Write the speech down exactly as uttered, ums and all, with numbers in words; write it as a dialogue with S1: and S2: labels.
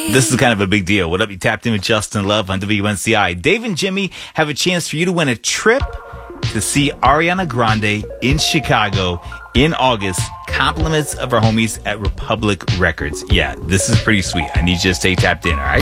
S1: This is kind of a big deal. What up? You tapped in with Justin Love on W N C I. Dave and Jimmy have a chance for you to win a trip to see Ariana Grande in Chicago in August. Compliments of our homies at Republic Records. Yeah, this is pretty sweet. I need you to stay tapped in, all right?